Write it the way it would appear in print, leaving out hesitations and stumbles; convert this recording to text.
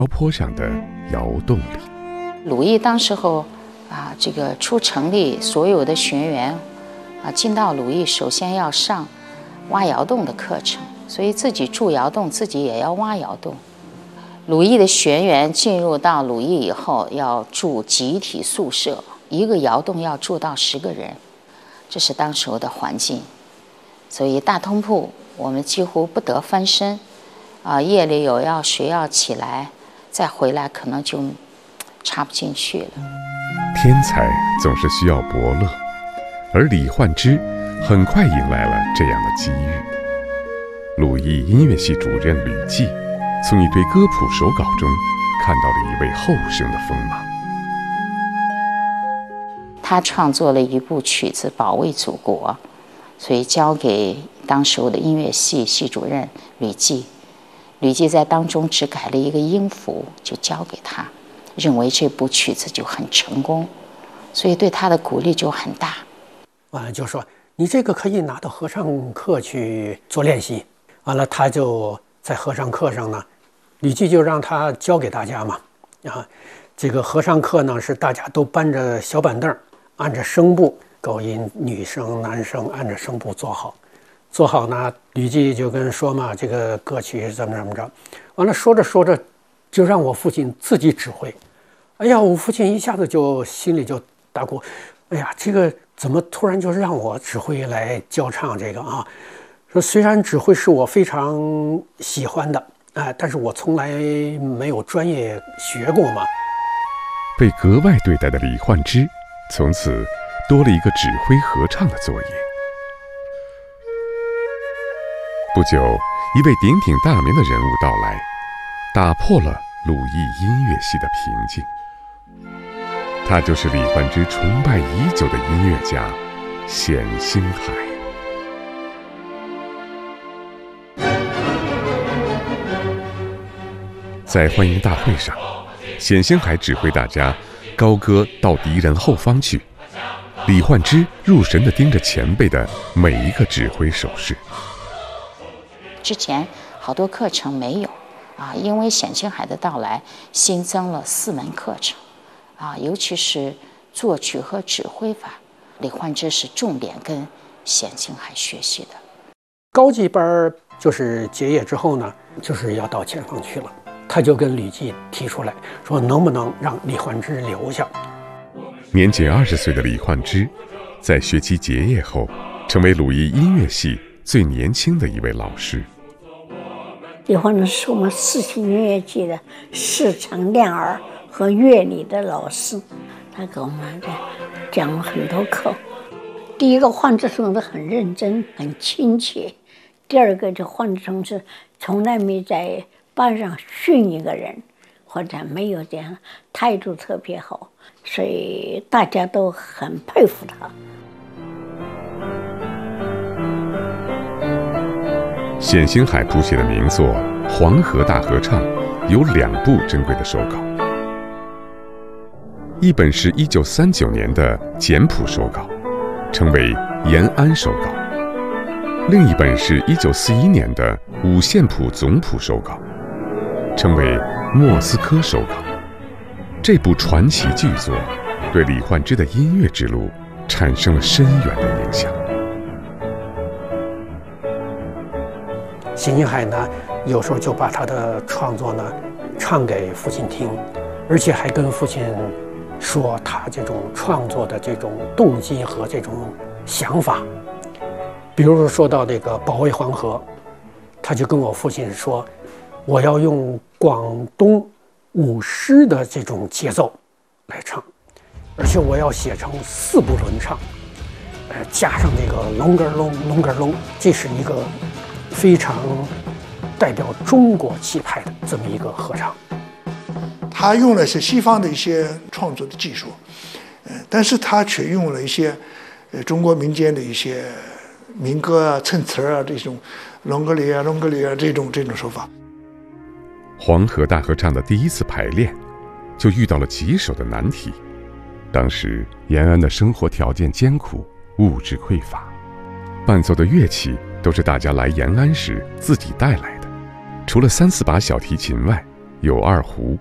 高坡上的窑洞里。 鲁艺当时候这个初成立，所有的学员进到鲁艺，首先要上挖窑洞的课程，所以自己住窑洞，自己也要挖窑洞。鲁艺的学员进入到鲁艺以后，要住集体宿舍，一个窑洞要住到10个人，这是当时候的环境。所以大通铺我们几乎不得翻身，夜里谁要起来再回来，可能就插不进去了。 天才总是需要伯乐，而李焕之很快迎来了这样的机遇。鲁艺音乐系主任吕骥从一堆歌谱手稿中看到了一位后生的锋芒。 他创作了一部曲子《保卫祖国》，所以交给当时的音乐系系主任吕骥。吕骥在当中只改了一个音符，就交给他，认为这部曲子就很成功，所以对他的鼓励就很大。 完了就说你这个可以拿到合唱课去做练习。完了他就在合唱课上呢，吕骥就让他教给大家嘛。这个合唱课呢是大家都搬着小板凳，按着声部，高音女生男生按着声部坐好。做好呢，吕骥就跟说嘛，这个歌曲怎么着。完了说着说着，就让我父亲自己指挥。哎呀，我父亲一下子就心里就打鼓，哎呀，这个怎么突然就让我指挥来教唱这个啊？说虽然指挥是我非常喜欢的，但是我从来没有专业学过嘛。 被格外对待的李焕之，从此多了一个指挥合唱的作业。不久，一位鼎鼎大名的人物到来，打破了鲁艺音乐系的平静。他就是李焕之崇拜已久的音乐家冼星海。在欢迎大会上，冼星海指挥大家高歌到敌人后方去，李焕之入神地盯着前辈的每一个指挥手势。 之前好多课程没有因为冼星海的到来，新增了4门课程尤其是作曲和指挥法，李焕之是重点跟冼星海学习的。 高级班就是结业之后呢，就是要到前方去了。他就跟吕骥提出来说，能不能让李焕之留下。 年仅20岁的李焕之，在学期结业后，成为鲁艺音乐系最年轻的一位老师。 李焕之是我们4级音乐系的视唱练耳和乐理的老师，他给我们讲了很多课。第一个，焕之同志很认真很亲切；第二个，这焕之同志从来没在班上训一个人，或者没有这样，态度特别好，所以大家都很佩服他。 冼星海谱写的名作《黄河大合唱》有2部珍贵的手稿，一本是1939年的简谱手稿，称为延安手稿；另一本是1941年的五线谱总谱手稿，称为莫斯科手稿。这部传奇巨作对李焕之的音乐之路产生了深远的影响。 冼星海呢，有时候就把他的创作呢唱给父亲听，而且还跟父亲说他这种创作的这种动机和这种想法。比如说到这个保卫黄河，他就跟我父亲说，我要用广东舞狮的这种节奏来唱，而且我要写成4部轮唱，加上这个隆格隆隆格隆，这是一个非常代表中国气派的这么一个合唱。 他用的是西方的一些创作的技术，但是他却用了一些中国民间的一些民歌衬词这种隆格里这种手法。 黄河大合唱的第1次排练就遇到了棘手的难题。当时延安的生活条件艰苦，物质匮乏，伴奏的乐器都是大家来延安时自己带来的，除了3-4把小提琴外， 有二胡。